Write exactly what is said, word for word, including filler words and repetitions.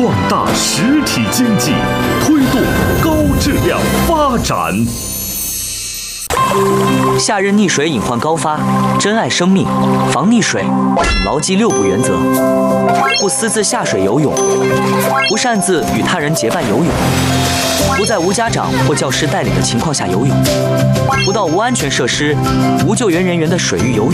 壮大实体经济，推动高质量发展。 夏日溺水隐患高发，珍爱生命，防溺水，请牢记六不原则：不私自下水游泳，不擅自与他人结伴游泳，不在无家长或教师带领的情况下游泳，不到无安全设施、无救援人员的水域游泳，